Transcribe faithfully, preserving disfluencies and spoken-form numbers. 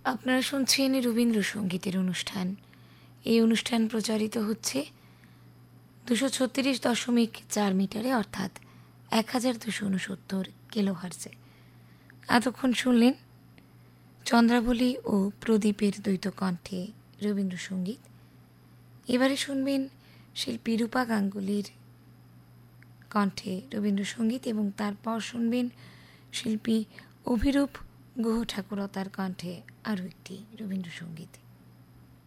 আপনারা শুনছেন রবীন্দ্রসঙ্গীতের অনুষ্ঠান। এই অনুষ্ঠান প্রচারিত হচ্ছে দুশো ছত্রিশ দশমিক চার মিটারে, অর্থাৎ এক হাজার দুশো উনসত্তর কিলোহার্জে। এতক্ষণ শুনলেন চন্দ্রাবলী ও প্রদীপের দ্বৈত কণ্ঠে রবীন্দ্রসঙ্গীত। এবারে শুনবেন শিল্পী রূপা গাঙ্গুলির কণ্ঠে রবীন্দ্রসঙ্গীত, এবং তারপর শুনবেন শিল্পী অভিরূপ গুহ ঠাকুরতার কণ্ঠে আরও একটি রবীন্দ্রসঙ্গীত।